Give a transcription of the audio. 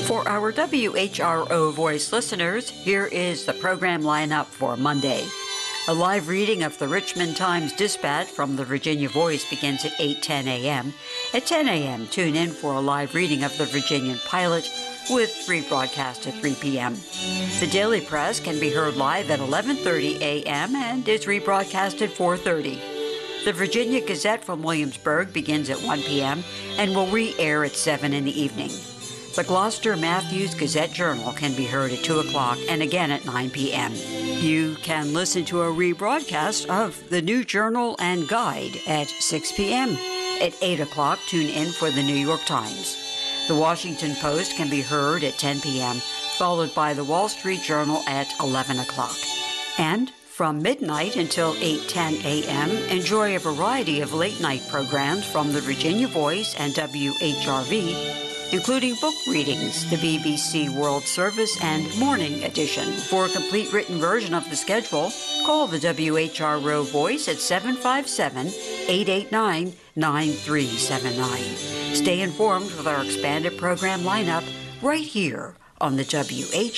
For our WHRO Voice listeners, here is the program lineup for Monday. A live reading of the Richmond Times-Dispatch from the Virginia Voice begins at 8:10 a.m. At 10 a.m., tune in for a live reading of the Virginian Pilot with rebroadcast at 3 p.m. The Daily Press can be heard live at 11:30 a.m. and is rebroadcast at 4:30. The Virginia Gazette from Williamsburg begins at 1 p.m. and will re-air at 7 in the evening. The Gloucester Matthews Gazette-Journal can be heard at 2 o'clock and again at 9 p.m. You can listen to a rebroadcast of the New Journal and Guide at 6 p.m. At 8 o'clock, tune in for the New York Times. The Washington Post can be heard at 10 p.m., followed by the Wall Street Journal at 11 o'clock. And from midnight until 8:10 a.m., enjoy a variety of late-night programs from the Virginia Voice and WHRV, including book readings, the BBC World Service, and Morning Edition. For a complete written version of the schedule, call the WHRO Voice at 757-889-9379. Stay informed with our expanded program lineup right here on the WHRO